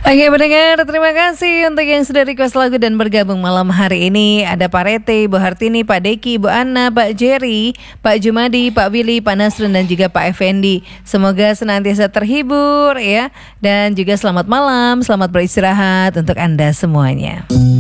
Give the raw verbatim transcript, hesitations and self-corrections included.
Oke pendengar, terima kasih untuk yang sudah request lagu dan bergabung malam hari ini. Ada Pak Rete, Bu Hartini, Pak Deki, Bu Anna, Pak Jerry, Pak Jumadi, Pak Willy, Pak Nasrun dan juga Pak Effendi. Semoga senantiasa terhibur ya. Dan juga selamat malam, selamat beristirahat untuk Anda semuanya.